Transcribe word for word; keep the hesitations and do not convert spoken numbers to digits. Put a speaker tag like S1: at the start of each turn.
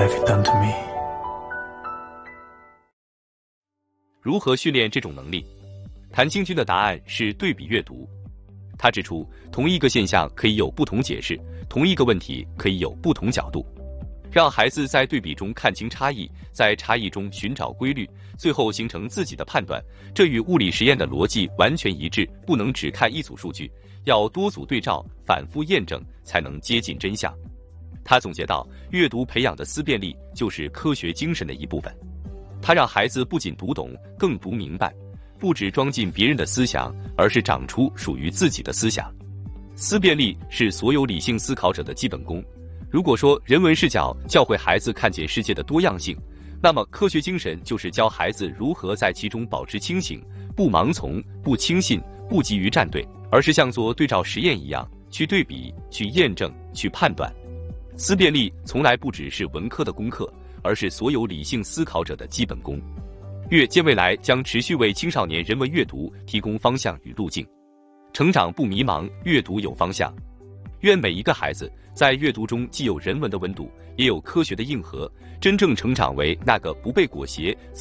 S1: have you done to me?
S2: 如何训练这种能力？谭清军的答案是对比阅读。他指出，同一个现象可以有不同解释，同一个问题可以有不同角度。让孩子在对比中看清差异，在差异中寻找规律，最后形成自己的判断，这与物理实验的逻辑完全一致。不能只看一组数据，要多组对照，反复验证，才能接近真相。他总结到，阅读培养的思辨力就是科学精神的一部分。他让孩子不仅读懂，更读明白，不只装进别人的思想，而是长出属于自己的思想。思辨力是所有理性思考者的基本功。如果说人文视角教会孩子看见世界的多样性，那么科学精神就是教孩子如何在其中保持清醒，不盲从，不轻信，不急于站队，而是像做对照实验一样，去对比，去验证，去判断。思辨力从来不只是文科的功课，而是所有理性思考者的基本功。阅见未来将持续为青少年人文阅读提供方向与路径，成长不迷茫，阅读有方向。愿每一个孩子在阅读中既有人文的温度，也有科学的硬核，真正成长为那个不被裹挟、